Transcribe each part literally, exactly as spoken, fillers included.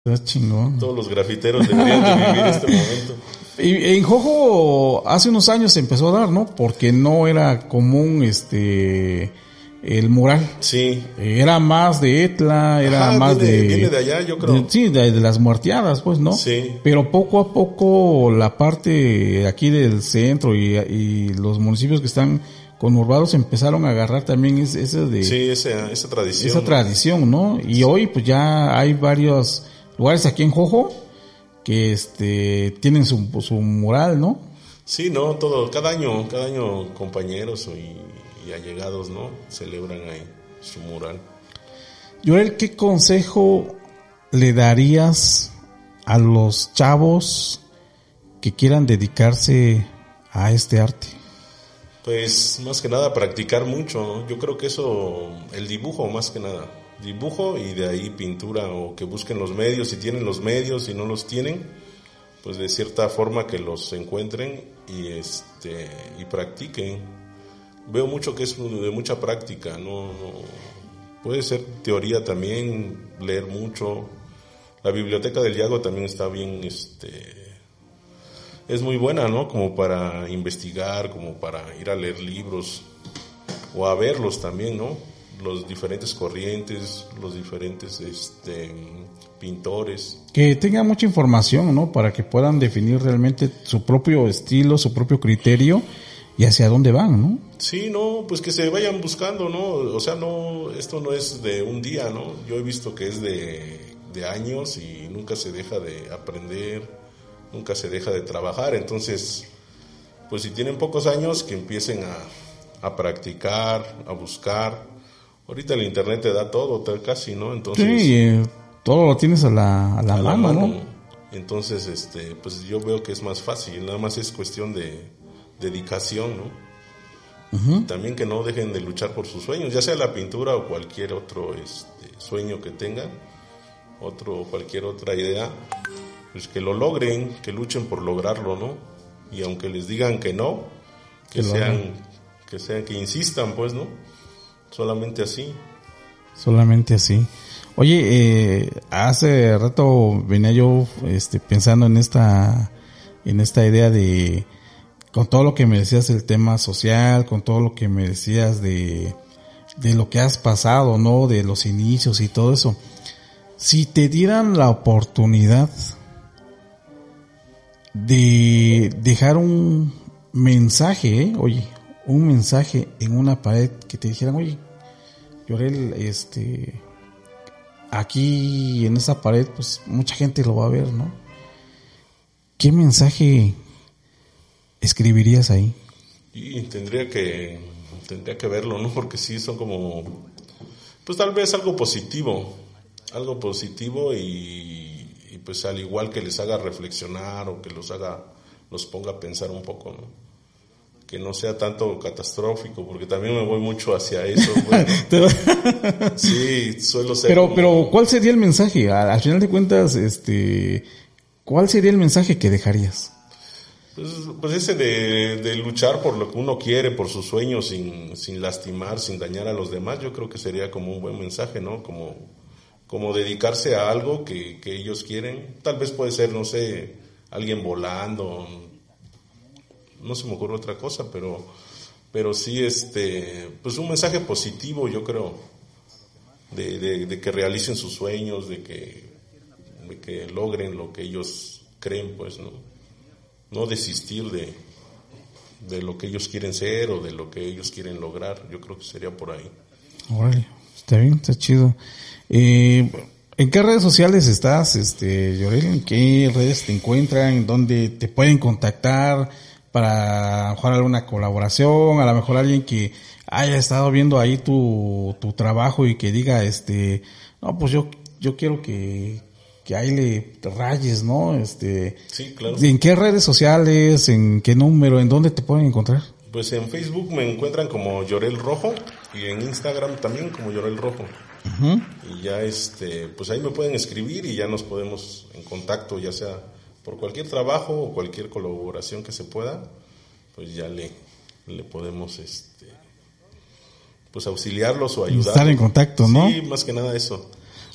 Está chingón. Todos los grafiteros deberían de vivir este momento. Y en Jojo hace unos años se empezó a dar, ¿no? Porque no era común este el mural. Sí. Era más de Etla, era Ajá, más viene, de... viene de allá, yo creo. De, sí, de, de las muerteadas, pues, ¿no? Sí. Pero poco a poco la parte aquí del centro y, y los municipios que están conurbados empezaron a agarrar también ese, ese de... Sí, esa, esa tradición. Esa ¿no? tradición, ¿no? Y sí. Hoy pues ya hay varios lugares aquí en Jojo que este tienen su, su mural, ¿no? Sí, no, todo, cada año, cada año compañeros y, y allegados, ¿no? Celebran ahí su mural. Yorel, ¿qué consejo le darías a los chavos que quieran dedicarse a este arte? Pues más que nada practicar mucho, ¿no? Yo creo que eso, el dibujo más que nada, dibujo y de ahí pintura, o que busquen los medios, si tienen los medios, si no los tienen, pues de cierta forma que los encuentren y este y practiquen. Veo mucho que es de mucha práctica, no, no puede ser teoría también, leer mucho. La biblioteca del Yago también está bien, este, es muy buena, ¿no? Como para investigar, como para ir a leer libros o a verlos también, ¿no? Los diferentes corrientes, los diferentes, este, pintores. Que tengan mucha información, ¿no? Para que puedan definir realmente su propio estilo, su propio criterio y hacia dónde van, ¿no? Sí, no, pues que se vayan buscando, ¿no? O sea, no, esto no es de un día, ¿no? Yo he visto que es de, de años y nunca se deja de aprender, nunca se deja de trabajar. Entonces, pues si tienen pocos años, que empiecen a, a practicar, a buscar. Ahorita el internet te da todo, casi, ¿no? Entonces, sí, eh, todo lo tienes a la, a la, a mano, la mano, ¿no? Entonces, este, pues yo veo que es más fácil, nada más es cuestión de dedicación, ¿no? Uh-huh. También que no dejen de luchar por sus sueños, ya sea la pintura o cualquier otro este, sueño que tengan, otro cualquier otra idea, pues que lo logren, que luchen por lograrlo, ¿no? Y aunque les digan que no, que, que sean, que sean, que insistan, pues, ¿no? Solamente así. Solamente así. Oye, eh, hace rato venía yo este, pensando en esta, en esta idea de, con todo lo que me decías del tema social, con todo lo que me decías de, de lo que has pasado, ¿no? De los inicios y todo eso. Si te dieran la oportunidad de dejar un mensaje, ¿eh? Oye, un mensaje en una pared que te dijeran, oye, Yorel, este, aquí en esa pared, pues mucha gente lo va a ver, ¿no? ¿Qué mensaje escribirías ahí? Y tendría que, tendría que verlo, ¿no? Porque sí son como, pues tal vez algo positivo, algo positivo y, y pues al igual que les haga reflexionar o que los haga, los ponga a pensar un poco, ¿no? Que no sea tanto catastrófico, porque también me voy mucho hacia eso. Bueno, sí, suelo ser. Pero, como... pero, ¿cuál sería el mensaje? Al, al final de cuentas, este, ¿cuál sería el mensaje que dejarías? Pues, pues ese de, de luchar por lo que uno quiere, por sus sueños, sin, sin lastimar, sin dañar a los demás, yo creo que sería como un buen mensaje, ¿no? Como, como dedicarse a algo que, que ellos quieren. Tal vez puede ser, no sé, alguien volando. No se me ocurre otra cosa, pero, pero sí, este, pues un mensaje positivo, yo creo, de, de, de que realicen sus sueños, de que, de que logren lo que ellos creen, pues, ¿no? No desistir de, de lo que ellos quieren ser o de lo que ellos quieren lograr. Yo creo que sería por ahí. Órale, está bien, está chido. Eh, ¿En qué redes sociales estás, este, Yorel? ¿En qué redes te encuentran? ¿Dónde te pueden contactar para a lo mejor alguna colaboración? A lo mejor alguien que haya estado viendo ahí tu, tu trabajo y que diga, este, no, pues yo, yo quiero que, que ahí le rayes, ¿no? Este, sí, claro. ¿En qué redes sociales? ¿En qué número? ¿En dónde te pueden encontrar? Pues en Facebook me encuentran como Yorel Rojo y en Instagram también como Yorel Rojo. Uh-huh. Y ya este, pues ahí me pueden escribir y ya nos podemos en contacto, ya sea por cualquier trabajo o cualquier colaboración que se pueda, pues ya le, le podemos este, pues auxiliarlos o ayudarlos. Estar en contacto, ¿no? Sí, más que nada eso.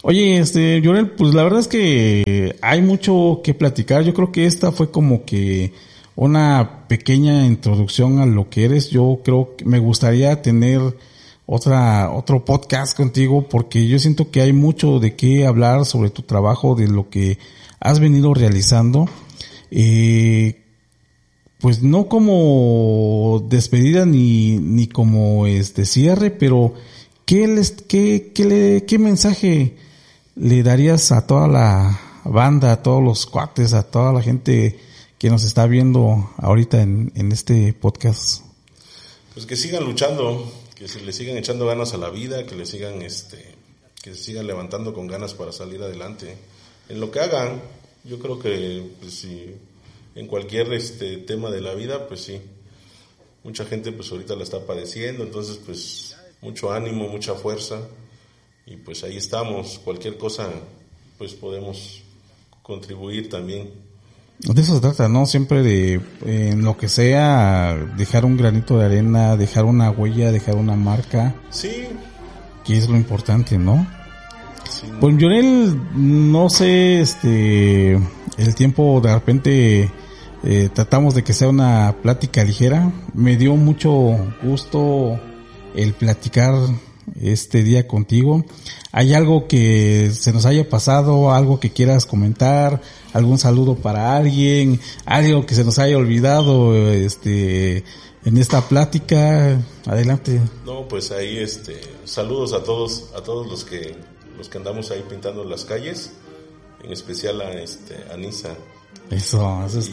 Oye, este, Llorel, pues la verdad es que hay mucho que platicar. Yo creo que esta fue como que una pequeña introducción a lo que eres. Yo creo que me gustaría tener otra, otro podcast contigo porque yo siento que hay mucho de qué hablar sobre tu trabajo, de lo que has venido realizando. Eh, pues no como despedida ni, ni como este cierre, pero ¿qué les, qué, qué le, qué mensaje le darías a toda la banda, a todos los cuates, a toda la gente que nos está viendo ahorita en, en este podcast? Pues que sigan luchando, que se le sigan echando ganas a la vida, que le sigan, este, que se sigan levantando con ganas para salir adelante. En lo que hagan, yo creo que, pues sí, en cualquier este tema de la vida, pues sí, mucha gente pues ahorita la está padeciendo, entonces pues mucho ánimo, mucha fuerza. Y pues ahí estamos, cualquier cosa pues podemos contribuir también. De eso se trata, ¿no? Siempre de, en lo que sea, dejar un granito de arena, dejar una huella, dejar una marca. Sí. Que es lo importante, ¿no? Sí. Pues Llorel, no sé, este, el tiempo de repente eh, tratamos de que sea una plática ligera. Me dio mucho gusto el platicar este día contigo. ¿Hay algo que se nos haya pasado, algo que quieras comentar, algún saludo para alguien, algo que se nos haya olvidado este en esta plática? Adelante. No, pues ahí este saludos a todos, a todos los que los que andamos ahí pintando las calles, en especial a este a Nisa. Eso, eso es